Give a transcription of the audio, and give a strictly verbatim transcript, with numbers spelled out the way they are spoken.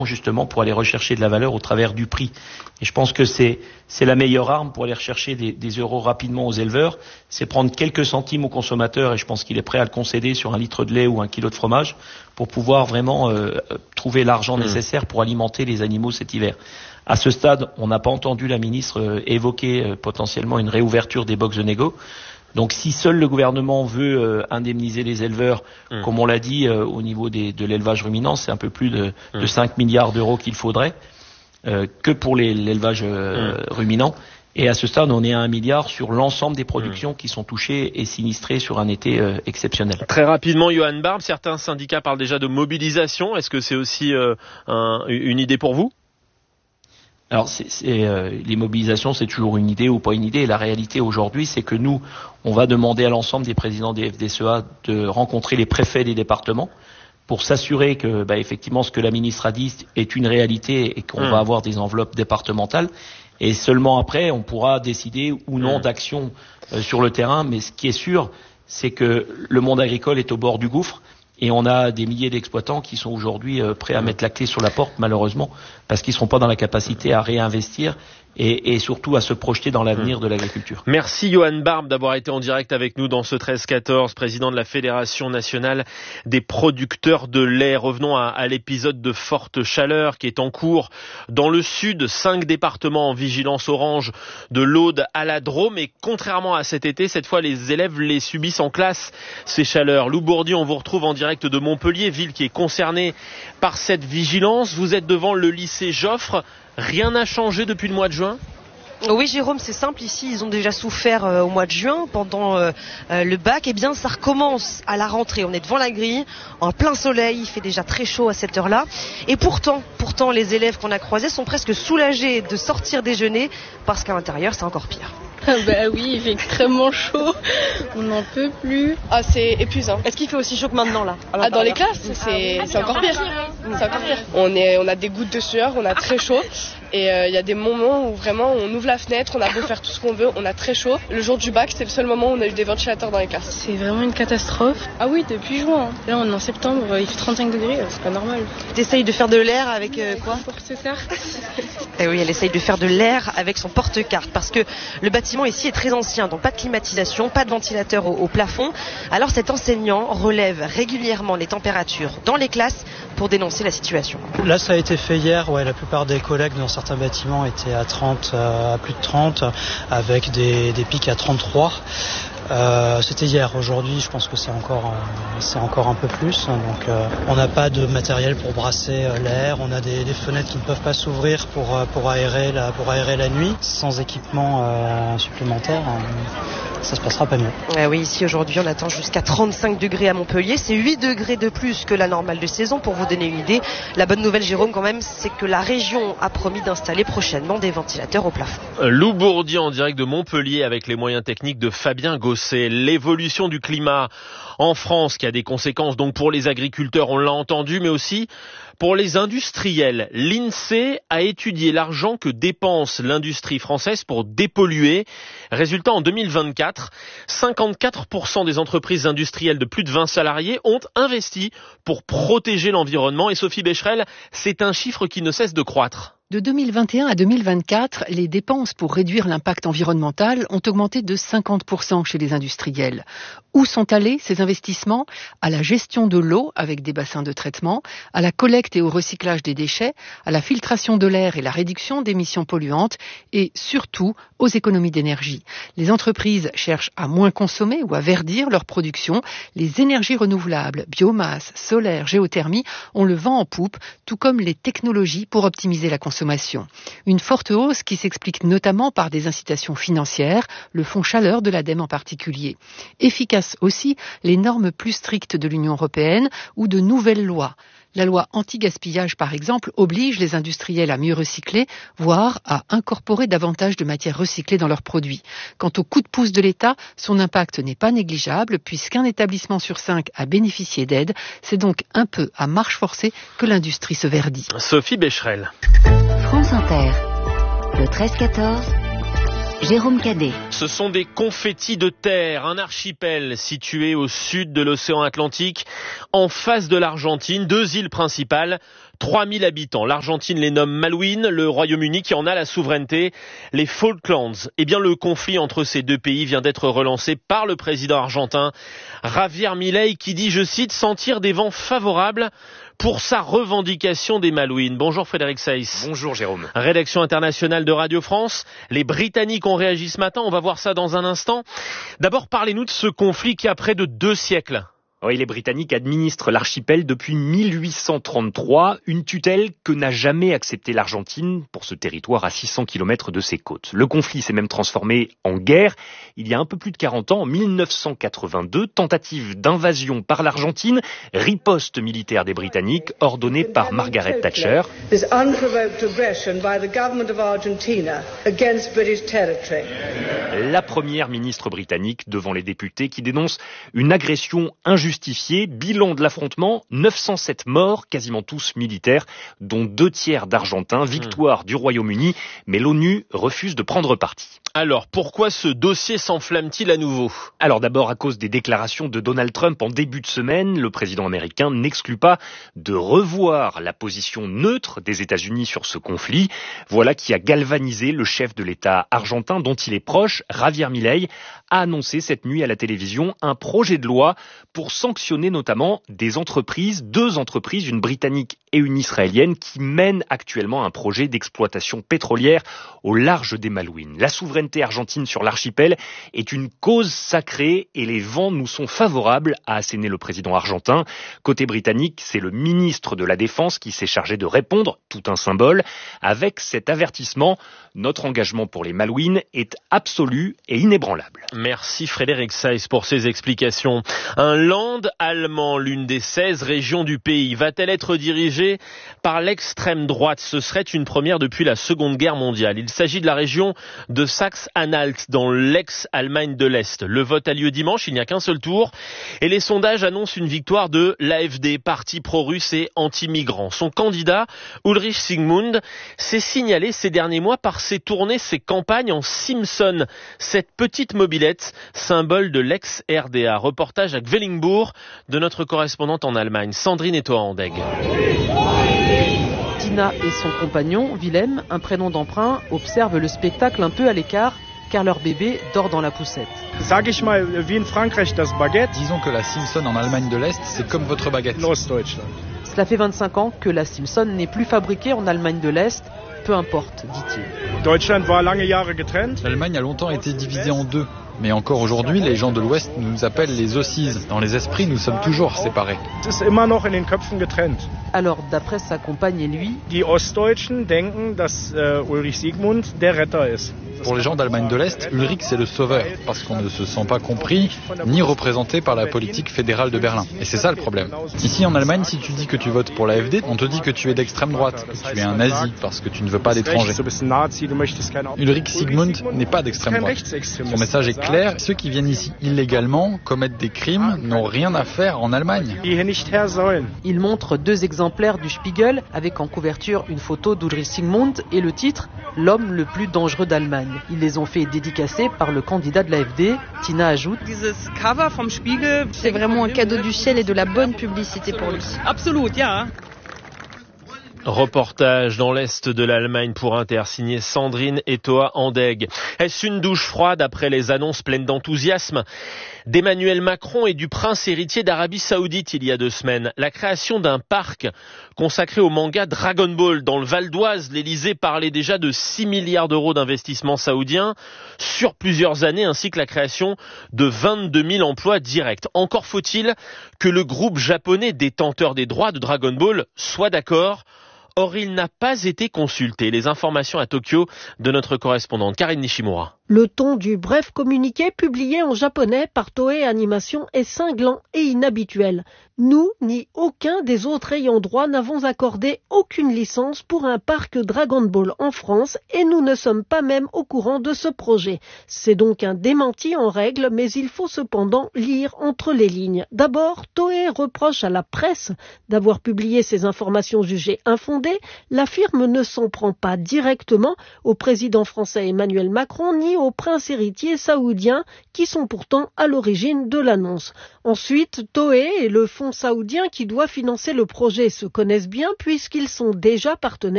justement pour aller rechercher de la valeur au travers du prix. Et je pense que c'est c'est la meilleure arme pour aller rechercher des, des euros rapidement aux éleveurs, c'est prendre quelques centimes aux consommateurs, et je pense qu'il est prêt à le concéder sur un litre de lait ou un kilo de fromage pour pouvoir vraiment euh, trouver l'argent mmh. nécessaire pour alimenter les animaux cet hiver. À ce stade, on n'a pas entendu la ministre euh, évoquer euh, potentiellement une réouverture des box de négo. Donc si seul le gouvernement veut euh, indemniser les éleveurs, mmh. comme on l'a dit euh, au niveau des, de l'élevage ruminant, c'est un peu plus de, mmh. de cinq milliards d'euros qu'il faudrait, euh, que pour les, l'élevage euh, mmh. ruminant. Et à ce stade, on est à un milliard sur l'ensemble des productions mmh. qui sont touchées et sinistrées sur un été euh, exceptionnel. Très rapidement, Johan Barbe, certains syndicats parlent déjà de mobilisation. Est-ce que c'est aussi euh, un, une idée pour vous ? Alors, c'est, c'est, euh, les mobilisations, c'est toujours une idée ou pas une idée. Et la réalité aujourd'hui, c'est que nous, on va demander à l'ensemble des présidents des F D S E A de rencontrer les préfets des départements pour s'assurer que, bah, effectivement, ce que la ministre a dit est une réalité et qu'on mmh. va avoir des enveloppes départementales. Et seulement après, on pourra décider ou non mmh. d'action euh, sur le terrain. Mais ce qui est sûr, c'est que le monde agricole est au bord du gouffre. Et on a des milliers d'exploitants qui sont aujourd'hui euh, prêts à mettre la clé sur la porte, malheureusement, parce qu'ils ne seront pas dans la capacité à réinvestir et, et surtout à se projeter dans l'avenir mmh. de l'agriculture. Merci Johan Barbe d'avoir été en direct avec nous dans ce treize quatorze, président de la Fédération nationale des producteurs de lait. Revenons à, à l'épisode de forte chaleur qui est en cours dans le sud. Cinq départements en vigilance orange, de l'Aude à la Drôme. Et contrairement à cet été, cette fois les élèves les subissent en classe, ces chaleurs. Lou Bourdi, on vous retrouve en direct de Montpellier, ville qui est concernée par cette vigilance. Vous êtes devant le lycée Joffre. Rien n'a changé depuis le mois de juin ? Oui Jérôme, c'est simple, ici ils ont déjà souffert euh, au mois de juin pendant euh, euh, le bac. Eh bien ça recommence à la rentrée, on est devant la grille, en plein soleil, il fait déjà très chaud à cette heure-là. Et pourtant, pourtant les élèves qu'on a croisés sont presque soulagés de sortir déjeuner parce qu'à l'intérieur c'est encore pire. Ah bah oui, il fait extrêmement chaud, on n'en peut plus. Ah c'est épuisant. Est-ce qu'il fait aussi chaud que maintenant là ? Ah dans les classes, c'est, ah, c'est encore pire. C'est encore pire. On, est, on a des gouttes de sueur, on a très chaud. Et il euh, y a des moments où vraiment on ouvre la fenêtre, on a beau faire tout ce qu'on veut, on a très chaud. Le jour du bac, c'est le seul moment où on a eu des ventilateurs dans les classes. C'est vraiment une catastrophe. Ah oui, depuis juin. Là on est en septembre, il fait trente-cinq degrés, c'est pas normal. T'essayes de faire de l'air avec euh, quoi ? Porte-carte. Eh oui, elle essaye de faire de l'air avec son porte-carte parce que le bâtiment ici est très ancien, donc pas de climatisation, pas de ventilateur au, au plafond. Alors cet enseignant relève régulièrement les températures dans les classes pour dénoncer la situation. Là ça a été fait hier, ouais, la plupart des collègues dans certains bâtiments étaient à trente, à plus de trente, avec des, des pics à trente-trois. Euh, c'était hier. Aujourd'hui, je pense que c'est encore, euh, c'est encore un peu plus. Donc, euh, on n'a pas de matériel pour brasser euh, l'air. On a des, des fenêtres qui ne peuvent pas s'ouvrir pour euh, pour aérer la pour aérer la nuit. Sans équipement euh, supplémentaire, euh, ça se passera pas mieux. Euh, oui, ici aujourd'hui, on attend jusqu'à trente-cinq degrés à Montpellier. C'est huit degrés de plus que la normale de saison. Pour vous donner une idée, la bonne nouvelle, Jérôme, quand même, c'est que la région a promis d'installer prochainement des ventilateurs au plafond. Lou Bourdi en direct de Montpellier avec les moyens techniques de Fabien Gosset. L'évolution du climat en France qui a des conséquences donc pour les agriculteurs, on l'a entendu, mais aussi pour les industriels. L'INSEE a étudié l'argent que dépense l'industrie française pour dépolluer. Résultat, en deux mille vingt-quatre, cinquante-quatre pour cent des entreprises industrielles de plus de vingt salariés ont investi pour protéger l'environnement. Et Sophie Becherel, c'est un chiffre qui ne cesse de croître. De deux mille vingt et un à deux mille vingt-quatre, les dépenses pour réduire l'impact environnemental ont augmenté de cinquante pour cent chez les industriels. Où sont allés ces investissements ? À la gestion de l'eau avec des bassins de traitement, à la collecte et au recyclage des déchets, à la filtration de l'air et la réduction d'émissions polluantes et surtout aux économies d'énergie. Les entreprises cherchent à moins consommer ou à verdir leur production. Les énergies renouvelables, biomasse, solaire, géothermie ont le vent en poupe, tout comme les technologies pour optimiser la consommation. Une forte hausse qui s'explique notamment par des incitations financières, le fonds chaleur de l'ADEME en particulier. Efficaces aussi les normes plus strictes de l'Union européenne ou de nouvelles lois. La loi anti-gaspillage, par exemple, oblige les industriels à mieux recycler, voire à incorporer davantage de matières recyclées dans leurs produits. Quant au coup de pouce de l'État, son impact n'est pas négligeable, puisqu'un établissement sur cinq a bénéficié d'aide. C'est donc un peu à marche forcée que l'industrie se verdit. Sophie Becherel. France Inter, le treize quatorze, Jérôme Cadet. Ce sont des confettis de terre, un archipel situé au sud de l'océan Atlantique, en face de l'Argentine, deux îles principales, trois mille habitants. L'Argentine les nomme Malouines, le Royaume-Uni qui en a la souveraineté, les Falklands. Eh bien, le conflit entre ces deux pays vient d'être relancé par le président argentin Javier Milei qui dit, je cite, sentir des vents favorables pour sa revendication des Malouines. Bonjour Frédéric Seyss. Bonjour Jérôme. Rédaction internationale de Radio France. Les Britanniques ont réagi ce matin, on va voir ça dans un instant. D'abord, parlez-nous de ce conflit qui a près de deux siècles. Oui, les Britanniques administrent l'archipel depuis mille huit cent trente-trois, une tutelle que n'a jamais acceptée l'Argentine pour ce territoire à six cents kilomètres de ses côtes. Le conflit s'est même transformé en guerre il y a un peu plus de quarante ans, en mille neuf cent quatre-vingt-deux, tentative d'invasion par l'Argentine, riposte militaire des Britanniques ordonnée par Margaret Thatcher. La première ministre britannique devant les députés qui dénonce une agression injustifiée. Bilan de l'affrontement, neuf cent sept morts, quasiment tous militaires, dont deux tiers d'Argentins, victoire mmh. du Royaume-Uni, mais l'ONU refuse de prendre parti. Alors, pourquoi ce dossier s'enflamme-t-il à nouveau ? Alors d'abord, à cause des déclarations de Donald Trump en début de semaine, le président américain n'exclut pas de revoir la position neutre des États-Unis sur ce conflit. Voilà qui a galvanisé le chef de l'État argentin, dont il est proche, Javier Milei, a annoncé cette nuit à la télévision un projet de loi pour sanctionner notamment des entreprises, deux entreprises, une britannique et une israélienne, qui mènent actuellement un projet d'exploitation pétrolière au large des Malouines. La souveraineté argentine sur l'archipel est une cause sacrée et les vents nous sont favorables, a asséné le président argentin. Côté britannique, c'est le ministre de la Défense qui s'est chargé de répondre, tout un symbole, avec cet avertissement. Notre engagement pour les Malouines est absolu et inébranlable. Merci Frédéric Seyss pour ces explications. Un land allemand, l'une des seize régions du pays, va-t-elle être dirigée par l'extrême droite ? Ce serait une première depuis la Seconde Guerre mondiale. Il s'agit de la région de Saxe-Anhalt, dans l'ex-Allemagne de l'Est. Le vote a lieu dimanche, il n'y a qu'un seul tour, et les sondages annoncent une victoire de l'A F D, parti pro-russe et anti-migrant. Son candidat, Ulrich Siegmund, s'est signalé ces derniers mois par ses tournées, ses campagnes en Simpson, cette petite mobilette, symbole de l'ex-R D A. Reportage à Gwellingbourg de notre correspondante en Allemagne, Sandrine Etoa-Andegg. Tina et son compagnon, Willem, un prénom d'emprunt, observent le spectacle un peu à l'écart car leur bébé dort dans la poussette. Sag ich mal, wie in Frankreich das Baguette. Disons que la Simpson en Allemagne de l'Est, c'est comme votre baguette. Ostdeutschland. Cela fait vingt-cinq ans que la Simpson n'est plus fabriquée en Allemagne de l'Est. Peu importe, dit-il. Deutschland war lange Jahre getrennt. L'Allemagne a longtemps été divisée en deux. Mais encore aujourd'hui, les gens de l'Ouest nous appellent les Aussies. Dans les esprits, nous sommes toujours séparés. Es ist immer noch in den Köpfen getrennt. Alors, d'après sa compagne et lui, Die Ostdeutschen denken, dass uh, Ulrich Siegmund der Retter ist. Pour les gens d'Allemagne de l'Est, Ulrich c'est le sauveur, parce qu'on ne se sent pas compris ni représenté par la politique fédérale de Berlin. Et c'est ça le problème. Ici en Allemagne, si tu dis que tu votes pour l'A F D, on te dit que tu es d'extrême droite, que tu es un nazi, parce que tu ne veux pas d'étrangers. Ulrich Siegmund n'est pas d'extrême droite. Son message est clair, ceux qui viennent ici illégalement, commettent des crimes, n'ont rien à faire en Allemagne. Il montre deux exemplaires du Spiegel, avec en couverture une photo d'Ulrich Siegmund et le titre « L'homme le plus dangereux d'Allemagne ». Ils les ont fait dédicacer par le candidat de l'A F D. Tina ajoute: c'est vraiment un cadeau du ciel et de la bonne publicité pour lui. Absolument, ja. Reportage dans l'Est de l'Allemagne pour Inter, signé Sandrine Etoa-Andegg. Est-ce une douche froide après les annonces pleines d'enthousiasme d'Emmanuel Macron et du prince héritier d'Arabie Saoudite il y a deux semaines? La création d'un parc consacré au manga Dragon Ball dans le Val d'Oise. L'Élysée parlait déjà de six milliards d'euros d'investissement saoudien sur plusieurs années, ainsi que la création de vingt-deux mille emplois directs. Encore faut-il que le groupe japonais détenteur des droits de Dragon Ball soit d'accord. Or, il n'a pas été consulté. Les informations à Tokyo de notre correspondante Karine Nishimura. Le ton du bref communiqué publié en japonais par Toei Animation est cinglant et inhabituel. Nous, ni aucun des autres ayants droit, n'avons accordé aucune licence pour un parc Dragon Ball en France et nous ne sommes pas même au courant de ce projet. C'est donc un démenti en règle, mais il faut cependant lire entre les lignes. D'abord, Toei reproche à la presse d'avoir publié ces informations jugées infondées. La firme ne s'en prend pas directement au président français Emmanuel Macron ni au aux princes héritiers saoudiens qui sont pourtant à l'origine de l'annonce. Ensuite, Toei et le fonds saoudien qui doit financer le projet se connaissent bien puisqu'ils sont déjà partenaires